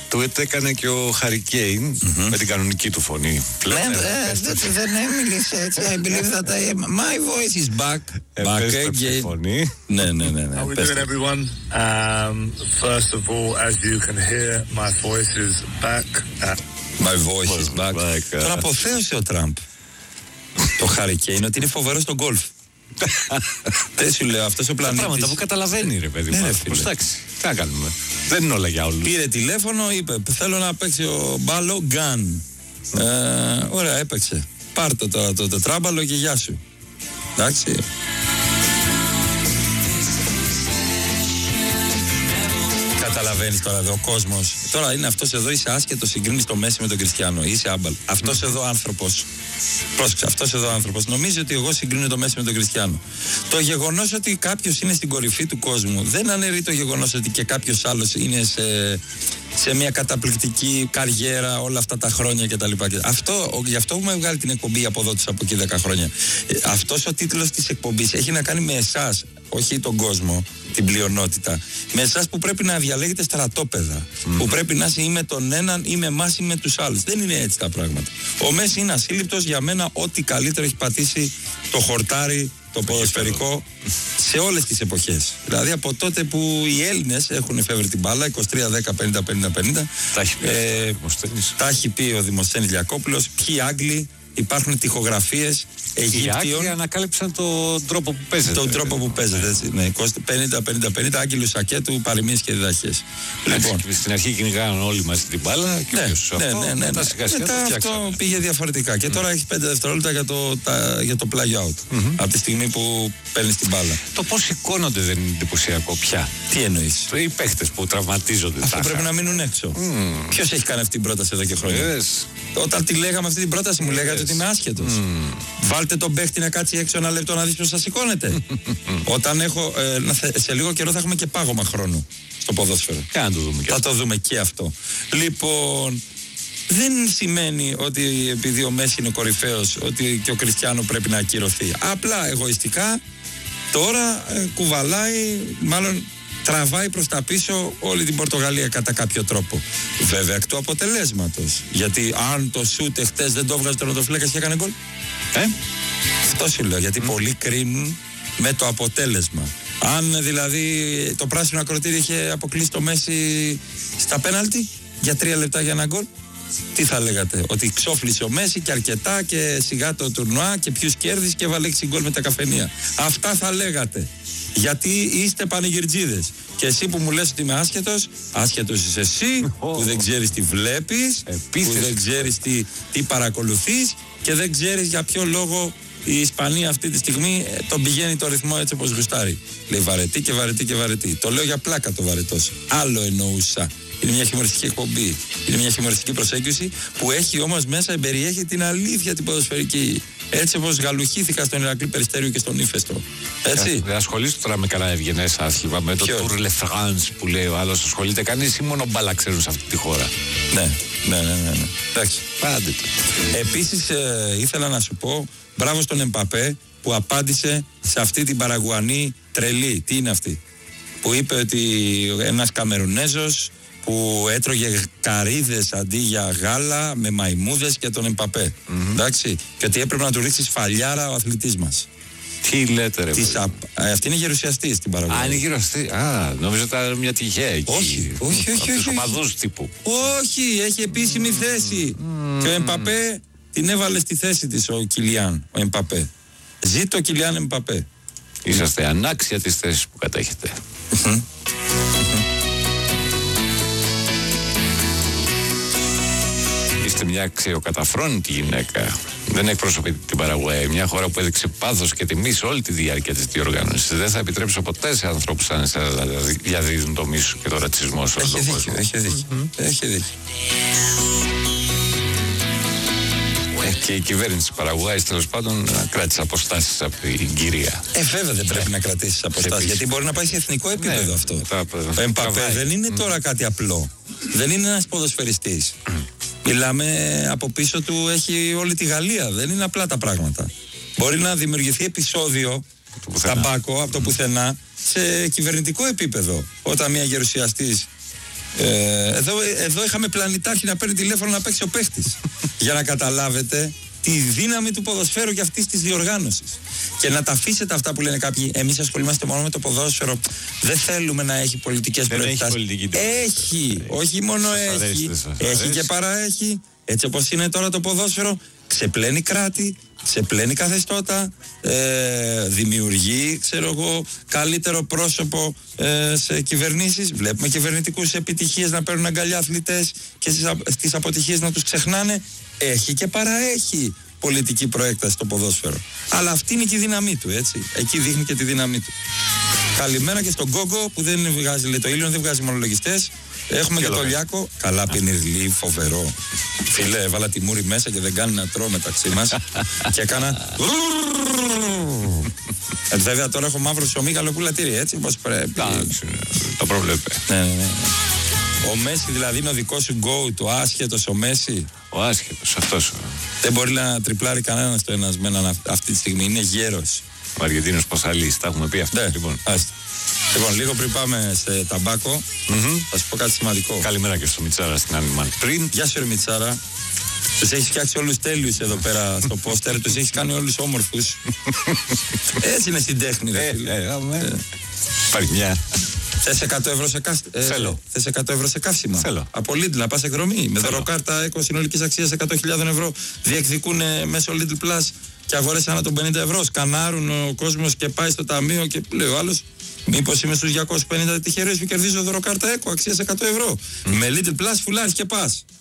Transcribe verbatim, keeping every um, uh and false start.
Του έκανε και ο Harry Kane mm-hmm. με την κανονική του φωνή. Δεν έμιλησε έτσι. I believe that I am. My voice is back. Back again. Φωνή. Ναι, ναι, ναι. How are we doing, everyone? Um, first of all, as you can hear, my voice is back. My voice is back. Τώρα αποθέωσε ο Τραμπ το Harry Kane ότι είναι φοβερό στο γκολφ. Δεν σου λέω, αυτός ο πλανήτης. Τα πράγματα που καταλαβαίνει, ρε παιδί μου. Εντάξει, τι να κάνουμε. Δεν είναι όλα για όλους. Πήρε τηλέφωνο, είπε: θέλω να παίξει ο μπάλο γκάν. Ε, ωραία, έπαιξε. Πάρ' το τώρα το τετράμπαλο και γεια σου. Εντάξει. Καταλαβαίνεις τώρα εδώ ο κόσμος. Τώρα είναι αυτός εδώ, είσαι άσχετος, συγκρίνεις το Μέση με τον Κριστιάνο. Είσαι άμπαλ. Αυτός εδώ άνθρωπος. Πρόσεξε, αυτός εδώ άνθρωπος νομίζει ότι εγώ συγκρίνω το Μέση με τον Κριστιάνο. Το γεγονός ότι κάποιος είναι στην κορυφή του κόσμου δεν αναιρεί το γεγονός ότι και κάποιος άλλος είναι σε, σε μια καταπληκτική καριέρα όλα αυτά τα χρόνια κτλ. Αυτό, γι' αυτό έχουμε βγάλει την εκπομπή από εδώ τους από εκεί δέκα χρόνια. Αυτός ο τίτλος της εκπομπής έχει να κάνει με εσάς, όχι τον κόσμο, την πλειονότητα. Με εσάς που πρέπει να διαλέγετε στρατόπεδα. Mm. Που πρέπει να είσαι ή με τον έναν ή με εμάς ή με τους άλλους. Δεν είναι έτσι τα πράγματα. Ο Μέση είναι ασύλληπτος, για μένα ό,τι καλύτερο έχει πατήσει το χορτάρι, το ποδοσφαιρικό σε όλες τις εποχές. Δηλαδή από τότε που οι Έλληνες έχουν εφεύρει την μπάλα, είκοσι τρία δέκα πενήντα πενήντα πενήντα. Τα έχει πει, ε, τα έχει πει ο Δημοσθένης Λιακόπουλος. Ποιοι Άγγλοι, υπάρχουν τοιχογραφίες Αιγύπτιων. Οι Άγγλοι ανακάλυψαν τον τρόπο που παίζεται. Τον τρόπο που παίζεται, έτσι. Ναι, πενήντα πενήντα πενήντα, Άγγελου Σακέτου, παροιμίες και διδαχές. Λοιπόν, στην αρχή κυνηγάγαν όλοι μαζί την μπάλα και ναι, ποιος ναι, αυτό, ναι, ναι, ναι. μετά σιγά σιγά μετά αυτό πήγε διαφορετικά. Και mm. τώρα έχει πέντε δευτερόλεπτα για το, τα, για το πλάγιο out. Mm-hmm. Από τη στιγμή που παίρνει την μπάλα. Το πώς σηκώνονται δεν είναι εντυπωσιακό πια. Τι εννοείς? Οι παίχτες που τραυματίζονται. Αυτό πρέπει να μείνουν έξω. Mm. Ποιος έχει κάνει αυτή την πρόταση εδώ και χρόνια? Yes. Όταν τη λέγαμε αυτή την πρόταση, μου yes. λέγατε ότι είμαι άσχετος. Mm. Βάλτε τον παίχτη να κάτσει έξω ένα λεπτό να δεις ποιος θα σηκώνεται. Όταν έχω. Ε, σε λίγο καιρό θα έχουμε και πάγωμα χρόνου στο ποδόσφαιρο. Και να το δούμε και θα αυτό. το δούμε και αυτό. Λοιπόν, δεν σημαίνει ότι επειδή ο Μέση είναι κορυφαίος, ότι και ο Κριστιάνο πρέπει να ακυρωθεί. Απλά εγωιστικά τώρα ε, κουβαλάει, μάλλον τραβάει προς τα πίσω όλη την Πορτογαλία κατά κάποιο τρόπο. Βέβαια εκ του αποτελέσματος. Γιατί αν το σούτ εχθές δεν το βγάζει τερματοφύλακας και έκανε γκολ. Ε? Αυτό σου λέω. Γιατί mm. πολλοί κρίνουν με το αποτέλεσμα. Αν δηλαδή το πράσινο ακροτήρι είχε αποκλείσει το Μέση στα πέναλτι για τρία λεπτά για ένα γκολ, τι θα λέγατε? Ότι ξόφλησε ο Μέση και αρκετά και σιγά το τουρνουά και ποιους κέρδισε και βάλε έξι γκολ με τα καφενεία. Αυτά θα λέγατε. Γιατί είστε πανηγυρτζίδες. Και εσύ που μου λες ότι είμαι άσχετος, άσχετος είσαι εσύ που δεν ξέρεις τι βλέπεις, που δεν ξέρεις τι, τι παρακολουθείς και δεν ξέρεις για ποιο λόγο η Ισπανία αυτή τη στιγμή τον πηγαίνει το ρυθμό έτσι όπως γουστάρει. Λέει βαρετή και βαρετή και βαρετή. Το λέω για πλάκα το βαρετός. Άλλο εννοούσα. Είναι μια χιουμοριστική εκπομπή. Είναι μια χιουμοριστική προσέγγιση που έχει όμως μέσα, εμπεριέχει την αλήθεια την ποδοσφαιρική. Έτσι όπως γαλουχήθηκα στον Ηρακλή Περιστέριο και στον Ύφεστο. Έτσι. Δεν ασχολείσαι τώρα με κανένα ευγενές άθλημα, με το Tour Le France που λέει ο άλλος. Ασχολείται κανείς ή μόνο μπάλα ξέρουν σε αυτή τη χώρα? Ναι, ναι, ναι, ναι. ναι. Εντάξει, πάντε. Επίσης ε, ήθελα να σου πω μπράβο στον Εμπαπέ που απάντησε σε αυτή την παραγουανή τρελή. Τι είναι αυτή? Που είπε ότι ένας Καμερουνέζος που έτρωγε καρύδες αντί για γάλα με μαϊμούδες και τον Εμπαπέ. Mm-hmm. Εντάξει. Και ότι έπρεπε να του ρίξει σφαλιάρα ο αθλητής μας. Τι λέτε ρε α... Αυτή είναι γερουσιαστή στην Παραγωγή. Α, είναι γερουσιαστή. Α, νομίζω ότι ήταν μια τυχαία εκεί. Όχι, όχι, όχι. Από τους οπαδούς τύπου. Όχι, έχει επίσημη mm. θέση. Mm. Και ο Εμπαπέ την έβαλε στη θέση της ο Κιλιάν, ο Εμπαπέ. Ζήτω ο Κιλιάν Εμπαπέ. Είσαστε ανάξια της θέσης που κατέχετε. Είστε μια ξεοκαταφρόνητη γυναίκα. Δεν εκπροσωπείτε την Παραγουάη, μια χώρα που έδειξε πάθος και τιμή σε όλη τη διάρκεια της διοργάνωσης. Δεν θα επιτρέψω ποτέ σε ανθρώπους σαν εσάς να διαδίδουν το μίσο και το ρατσισμό σε όλο τον κόσμο. Έχει δίκιο. Mm-hmm. Έχει δίκιο. Και η κυβέρνηση της Παραγουάης τέλος πάντων κράτησε αποστάσεις από την κυρία. Ε, βέβαια δεν πρέπει να κρατήσεις αποστάσεις, γιατί μπορεί να πάει σε εθνικό επίπεδο αυτό. Ο Εμπαπέ δεν είναι τώρα κάτι απλό. Δεν είναι ένας ποδοσφαιριστής. Μιλάμε από πίσω του, έχει όλη τη Γαλλία. Δεν είναι απλά τα πράγματα. Μπορεί να δημιουργηθεί επεισόδιο ταμπάκο από το πουθενά σε κυβερνητικό επίπεδο. Όταν μια γερουσιαστής Ε, εδώ, εδώ είχαμε πλανητάρχη να παίρνει τηλέφωνο να παίξει ο παίχτης. Για να καταλάβετε τη δύναμη του ποδοσφαίρου και αυτής της διοργάνωσης. Και να τα αφήσετε αυτά που λένε κάποιοι. Εμείς ασχολούμαστε μόνο με το ποδόσφαιρο. Δεν θέλουμε να έχει πολιτικές προεκτάσεις. Έχει, έχει. Όχι μόνο σας έχει. Αρέσει, έχει και παραέχει. Έτσι όπως είναι τώρα το ποδόσφαιρο, ξεπλένει κράτη, ξεπλένει καθεστώτα, ε, δημιουργεί, ξέρω εγώ, καλύτερο πρόσωπο ε, σε κυβερνήσεις. Βλέπουμε κυβερνητικούς επιτυχίες να παίρνουν αγκαλιά αθλητές και στις, στις αποτυχίες να τους ξεχνάνε. Έχει και παραέχει πολιτική προέκταση στο ποδόσφαιρο. Αλλά αυτή είναι και η δύναμή του, έτσι. Εκεί δείχνει και τη δύναμή του. Καλημέρα και στον Γκόγκο που δεν βγάζει, λέει, το Ήλιον δεν βγάζει μονολογιστές. Έχουμε και, και το Λιάκο. Καλά πινιρλί, φοβερό. Φίλε, έβαλα τη μούρη μέσα και δεν κάνει να τρώω μεταξύ μας. Και έκανα. ε, βέβαια τώρα έχω μαύρο ψωμί, γαλοπουλατήρι, έτσι όπως πρέπει. Το προβλέπε. Ναι, ναι, ναι. Ο Μέση δηλαδή είναι ο δικός σου go, το άσχετος ο Μέση. Ο άσχετος, αυτός. Δεν μπορεί να τριπλάρει κανένας το ένας με έναν αυτή τη στιγμή, είναι γέρος. Ο Αργεντίνος Πασαλής, τα έχουμε πει αυτά. Ναι, λοιπόν. Άστε. Λοιπόν, λίγο πριν πάμε σε ταμπάκο, mm-hmm. θα σου πω κάτι σημαντικό. Καλημέρα και στο Μιτσάρα στην Animal Print. Γεια σου ρε Μιτσάρα. Τους έχεις φτιάξει όλους τέλειους εδώ πέρα στο πόστερ, τους έχεις κάνει όλους όμορφους. Έτσι είναι στην τέχνη, ρε φίλε. Ε, ε, ε, Υπάρχει μια. Θες εκατό ευρώ σε καύσιμα. Ε, Θέλω. Θες εκατό ευρώ σε καύσιμα. Θέλω. Από Lidl να πας εκδρομή. Με δωροκάρτα έκο συνολικής αξίας εκατό χιλιάδες ευρώ. Διεκδικούν μέσω Lidl Plus και αγορές ανά των πενήντα ευρώ. Σκανάρουν ο κόσμος και πάει στο ταμείο και λέει ο άλλος. Μήπως είμαι στους διακόσιους πενήντα τυχερούς που κερδίζω δωροκάρτα έκο αξίας εκατό ευρώ. Mm. Με Lidl Plus φουλάρεις και πας.